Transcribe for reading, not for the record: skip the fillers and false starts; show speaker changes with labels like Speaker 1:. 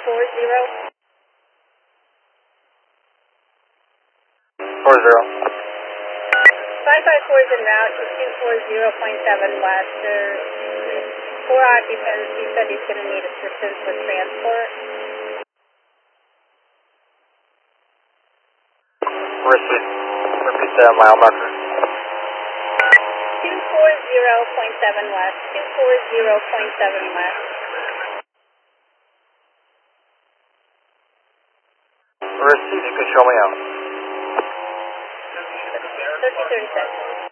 Speaker 1: 40.
Speaker 2: 554 is en route to 240.7 west. There's 4 occupants. He said he's going to need assistance with transport.
Speaker 1: Repeat that mile marker.
Speaker 2: 240.7 west. 240.7 west.
Speaker 1: Receive, you can show me out.
Speaker 2: 1336.